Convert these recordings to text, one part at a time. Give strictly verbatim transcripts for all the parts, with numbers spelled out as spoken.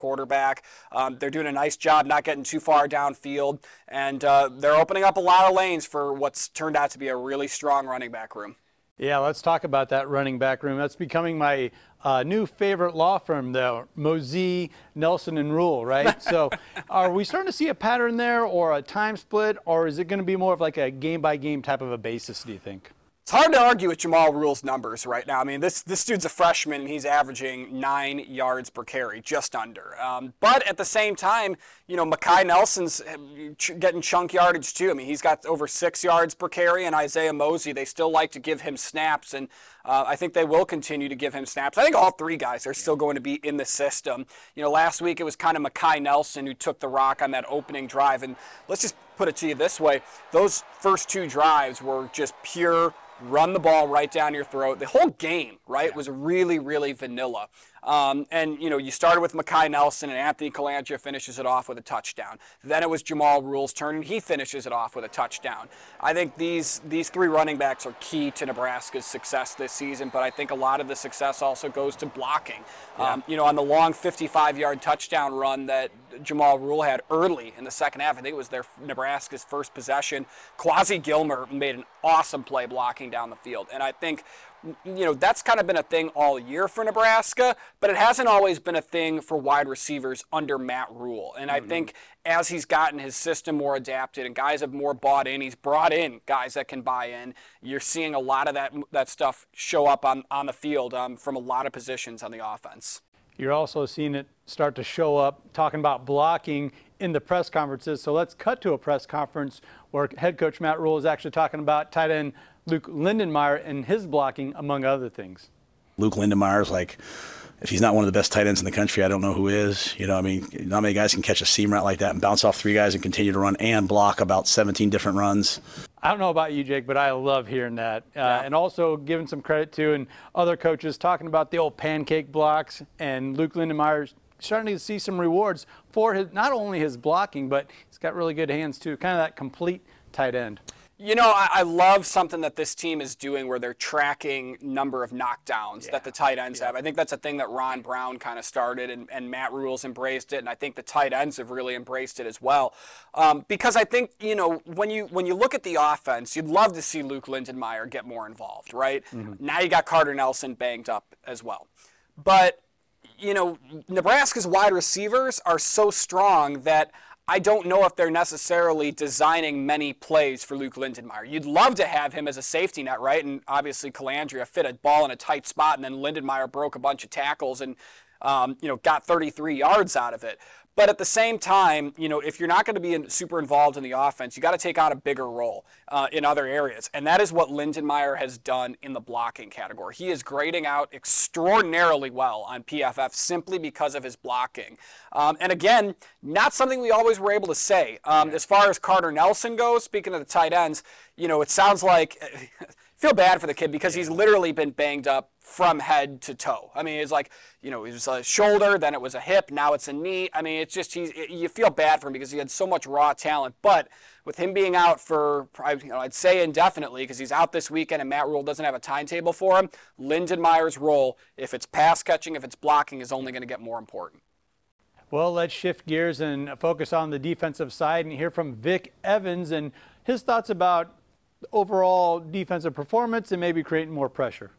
quarterback. Um, they're doing a nice job not getting too far downfield, and uh, they're opening up a lot of lanes for what's turned out to be a really strong running back room. Yeah, let's talk about that running back room. That's becoming my uh, new favorite law firm, though, Mosey, Nelson, and Rule, right? So are we starting to see a pattern there or a time split, or is it going to be more of like a game-by-game type of a basis, do you think? It's hard to argue with Jamal Rule's numbers right now. I mean, this this dude's a freshman, and he's averaging nine yards per carry, just under. Um, but at the same time, you know, Mekhi Nelson's getting chunk yardage too. I mean, he's got over six yards per carry, and Isaiah Mosey, they still like to give him snaps, and uh, I think they will continue to give him snaps. I think all three guys are still going to be in the system. You know, last week it was kind of Mekhi Nelson who took the rock on that opening drive, and let's just put it to you this way. Those first two drives were just pure run the ball right down your throat. The whole game, right, was really, really vanilla. Um, and, you know, you started with Mekhi Nelson, and Anthony Colandrea finishes it off with a touchdown. Then it was Jamal Rule's turn, and he finishes it off with a touchdown. I think these these three running backs are key to Nebraska's success this season, but I think a lot of the success also goes to blocking. Yeah. Um, you know, on the long fifty-five-yard touchdown run that Jamal Rule had early in the second half, I think it was their Nebraska's first possession, Quasi Gilmer made an awesome play blocking down the field. And I think, you know, that's kind of been a thing all year for Nebraska, but it hasn't always been a thing for wide receivers under Matt Rule. And I mm-hmm. think as he's gotten his system more adapted and guys have more bought in, he's brought in guys that can buy in. You're seeing a lot of that that stuff show up on, on the field um, from a lot of positions on the offense. You're also seeing it start to show up, talking about blocking in the press conferences. So let's cut to a press conference where head coach Matt Rule is actually talking about tight end Luke Lindenmeyer and his blocking, among other things. Luke Lindenmeyer is like, if he's not one of the best tight ends in the country, I don't know who is. You know, I mean, not many guys can catch a seam route like that and bounce off three guys and continue to run and block about seventeen different runs. I don't know about you, Jake, but I love hearing that. Uh, yeah. And also giving some credit to and other coaches talking about the old pancake blocks, and Luke Lindenmeyer starting to see some rewards for his, not only his blocking, but he's got really good hands too, kind of that complete tight end. You know, I, I love something that this team is doing where they're tracking number of knockdowns yeah. that the tight ends yeah. have. I think that's a thing that Ron Brown kind of started, and, and Matt Rule's embraced it, and I think the tight ends have really embraced it as well. Um, because I think, you know, when you when you look at the offense, you'd love to see Luke Lindenmeyer get more involved, right? Mm-hmm. Now you got Carter Nelson banged up as well. But, you know, Nebraska's wide receivers are so strong that I don't know if they're necessarily designing many plays for Luke Lindenmeyer. You'd love to have him as a safety net, right? And obviously Colandrea fit a ball in a tight spot, and then Lindenmeyer broke a bunch of tackles and, um, you know, got thirty-three yards out of it. But at the same time, you know, if you're not going to be in, super involved in the offense, you got to take on a bigger role uh, in other areas. And that is what Lindenmeyer has done in the blocking category. He is grading out extraordinarily well on P F F simply because of his blocking. Um, and again, not something we always were able to say. Um, as far as Carter Nelson goes, speaking of the tight ends, you know, it sounds like feel bad for the kid because he's literally been banged up from head to toe. I mean, it's like, you know, it was a shoulder, then it was a hip, now it's a knee. I mean, it's just, he's, you feel bad for him because he had so much raw talent. But with him being out for, you know, I'd say indefinitely because he's out this weekend and Matt Rule doesn't have a timetable for him, Lindenmeyer's role, if it's pass catching, if it's blocking, is only going to get more important. Well, let's shift gears and focus on the defensive side and hear from Vic Evans and his thoughts about overall defensive performance and maybe creating more pressure.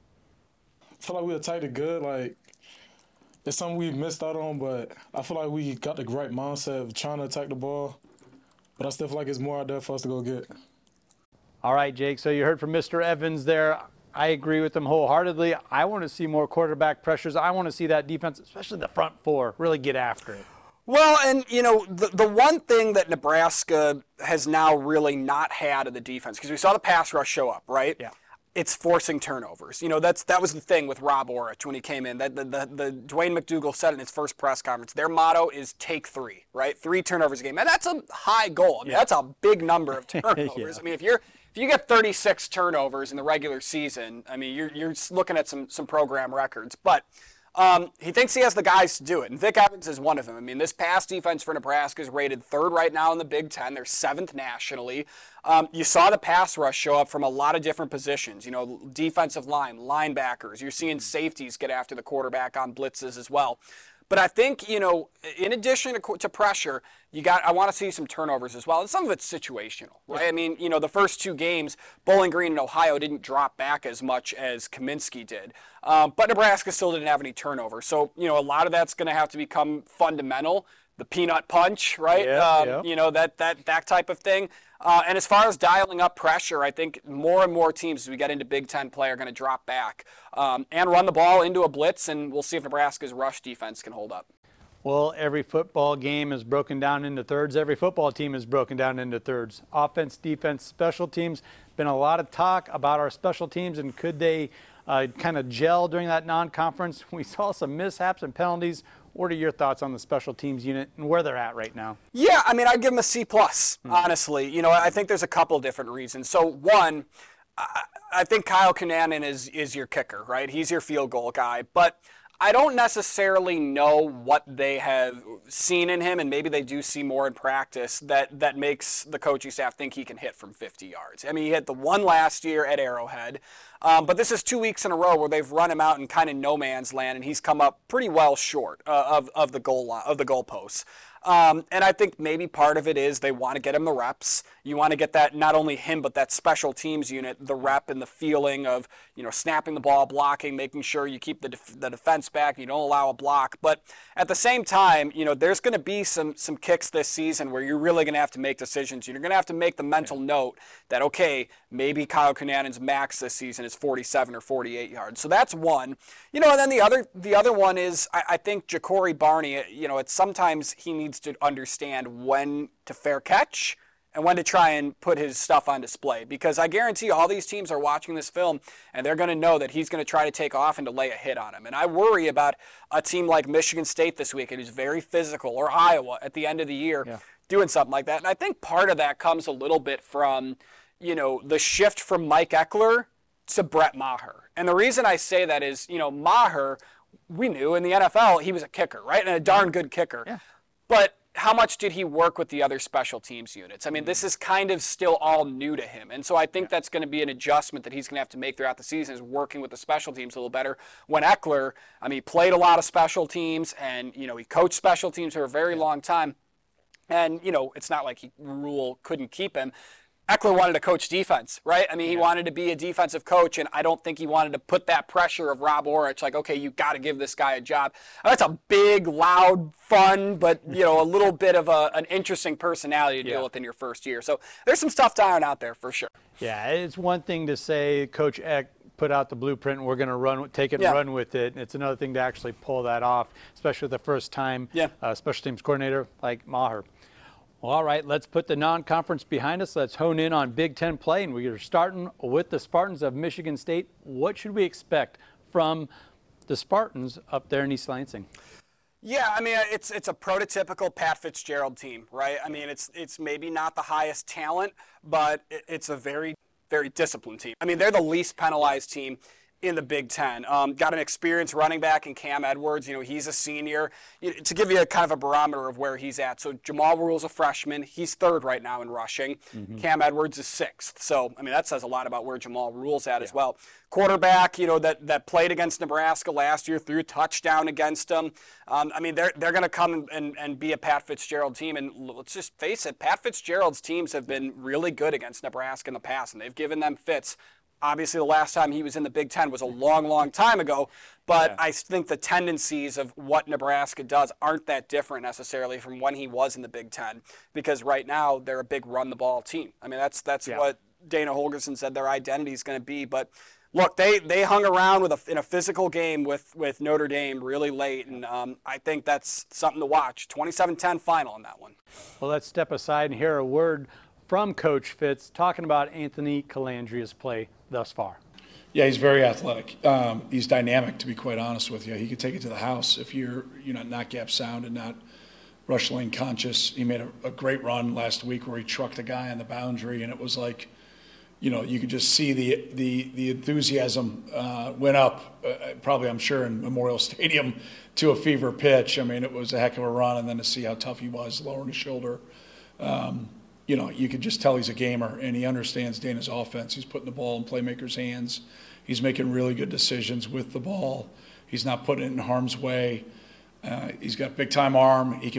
I feel like we attacked it good. Like, it's something we missed out on, but I feel like we got the right mindset of trying to attack the ball. But I still feel like it's more out there for us to go get. All right, Jake, so you heard from Mister Evans there. I agree with him wholeheartedly. I want to see more quarterback pressures. I want to see that defense, especially the front four, really get after it. Well, and, you know, the the one thing that Nebraska has now really not had in the defense, because we saw the pass rush show up, right? Yeah. It's forcing turnovers. You know, that's that was the thing with Rob Orich when he came in. That the, the, the Dwayne McDougal said in his first press conference, their motto is take three, right? Three turnovers a game. And that's a high goal. I mean, yeah. That's a big number of turnovers. yeah. I mean, if you're if you get thirty-six turnovers in the regular season, I mean, you're you're looking at some some program records. But Um, he thinks he has the guys to do it, and Vic Evans is one of them. I mean, this pass defense for Nebraska is rated third right now in the Big Ten. They're seventh nationally. Um, you saw the pass rush show up from a lot of different positions, you know, defensive line, linebackers. You're seeing safeties get after the quarterback on blitzes as well. But I think, you know, in addition to, to pressure, you got. I want to see some turnovers as well, and some of it's situational, right? I mean, you know, the first two games, Bowling Green and Ohio didn't drop back as much as Kaminsky did, um, but Nebraska still didn't have any turnovers. So, you know, a lot of that's going to have to become fundamental. The peanut punch, right? Yep, um, yep. You know, that that that type of thing. Uh, and as far as dialing up pressure, I think more and more teams as we get into Big Ten play are going to drop back um, and run the ball into a blitz, and we'll see if Nebraska's rush defense can hold up. Well, every football game is broken down into thirds. Every football team is broken down into thirds. Offense, defense, special teams. Been a lot of talk about our special teams and could they uh, kind of gel during that non-conference. We saw some mishaps and penalties. What are your thoughts on the special teams unit and where they're at right now? Yeah, I mean, I'd give them a C plus, honestly. You know, I think there's a couple of different reasons. So one, I, I think Kyle Kananen is is your kicker, right? He's your field goal guy, but I don't necessarily know what they have seen in him, and maybe they do see more in practice that, that makes the coaching staff think he can hit from fifty yards. I mean, he hit the one last year at Arrowhead, um, but this is two weeks in a row where they've run him out in kind of no man's land, and he's come up pretty well short uh, of of the goal line, of the goalposts. Um, and I think maybe part of it is they want to get him the reps. You want to get that, not only him, but that special teams unit, the rep and the feeling of, you know, snapping the ball, blocking, making sure you keep the, def- the defense back, you don't allow a block. But at the same time, you know, there's going to be some some kicks this season where you're really going to have to make decisions. You're going to have to make the mental note that, okay, maybe Kyle Kananen's max this season is forty-seven or forty-eight yards. So that's one. You know, and then the other the other one is, I, I think Ja'Cory Barney, you know, it's sometimes he needs to understand when to fair catch and when to try and put his stuff on display. Because I guarantee all these teams are watching this film and they're going to know that he's going to try to take off and to lay a hit on him. And I worry about a team like Michigan State this week who's very physical, or Iowa at the end of the year Yeah. doing something like that. And I think part of that comes a little bit from, you know, the shift from Mike Eckler to Brett Maher. And the reason I say that is, you know, Maher, we knew in the N F L he was a kicker, right? And a darn good kicker. Yeah. But how much did he work with the other special teams units? I mean, this is kind of still all new to him. And so I think that's going to be an adjustment that he's going to have to make throughout the season, is working with the special teams a little better. When Eckler, I mean, he played a lot of special teams, and, you know, he coached special teams for a very long time. And, you know, it's not like he, Rule couldn't keep him. Eckler wanted to coach defense, right? I mean, he wanted to be a defensive coach, and I don't think he wanted to put that pressure of Rob Orich, like, okay, you got to give this guy a job. That's a big, loud, fun, but, you know, a little bit of a, an interesting personality to Yeah. deal with in your first year. So there's some stuff to iron out there for sure. Yeah, it's one thing to say Coach Eck put out the blueprint and we're going to run, take it and Yeah. run with it. It's another thing to actually pull that off, especially the first time Yeah. uh, special teams coordinator like Maher. Well, all right, let's put the non-conference behind us. Let's hone in on Big Ten play, and we are starting with the Spartans of Michigan State. What should we expect from the Spartans up there in East Lansing? Yeah, I mean, it's it's a prototypical Pat Fitzgerald team, right? I mean, it's it's maybe not the highest talent, but it, it's a very, very disciplined team. I mean, they're the least penalized team in the Big Ten. Um, got an experienced running back in Cam Edwards. You know, he's a senior. You, to give you a kind of a barometer of where he's at. So Jamal Rule's a freshman. He's third right now in rushing. Mm-hmm. Cam Edwards is sixth. So, I mean, that says a lot about where Jamal Rule's at yeah. as well. Quarterback, you know, that, that played against Nebraska last year, threw a touchdown against them. Um, I mean, they're they're going to come and, and be a Pat Fitzgerald team. And let's just face it, Pat Fitzgerald's teams have been really good against Nebraska in the past, and they've given them fits. Obviously, the last time he was in the Big Ten was a long, long time ago, but yeah. I think the tendencies of what Nebraska does aren't that different necessarily from when he was in the Big Ten, because right now they're a big run-the-ball team. I mean, that's that's yeah. what Dana Holgorsen said their identity is going to be. But look, they they hung around with a, in a physical game with, with Notre Dame really late, and um, I think that's something to watch. twenty-seven ten final in that one. Well, let's step aside and hear a word from Coach Fitz talking about Anthony Calandria's play thus far. Yeah, he's very athletic. Um, he's dynamic, to be quite honest with you. He could take it to the house if you're, you know, not gap sound and not rush lane conscious. He made a, a great run last week where he trucked a guy on the boundary, and it was like, you know, you could just see the the the enthusiasm uh, went up. Uh, probably, I'm sure, in Memorial Stadium to a fever pitch. I mean, it was a heck of a run, and then to see how tough he was, lowering his shoulder. Um, You know, you could just tell he's a gamer, and he understands Dana's offense. He's putting the ball in playmakers' hands. He's making really good decisions with the ball. He's not putting it in harm's way. Uh, he's got big time arm. He can